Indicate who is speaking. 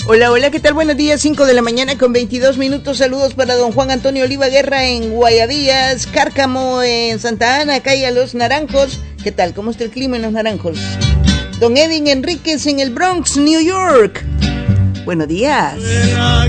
Speaker 1: Hola, hola, ¿qué tal? Buenos días, 5 de la mañana con 22 minutos. Saludos para don Juan Antonio Oliva Guerra en Guayavías, Cárcamo en Santa Ana, calle a Los Naranjos. ¿Qué tal? ¿Cómo está el clima en Los Naranjos? Don Edwin Enríquez en el Bronx, New York. Buenos días.